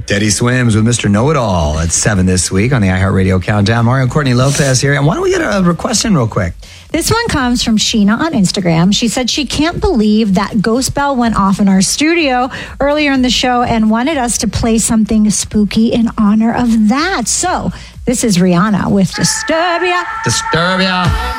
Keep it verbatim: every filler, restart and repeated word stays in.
Teddy Swims with Mister Know-It-All at seven this week on the iHeartRadio Countdown. Mario Courtney Lopez here. And why don't we get a request in real quick? This one comes from Sheena on Instagram. She said she can't believe that Ghost Bell went off in our studio earlier in the show and wanted us to play something spooky in honor of that. So this is Rihanna with Disturbia. Disturbia.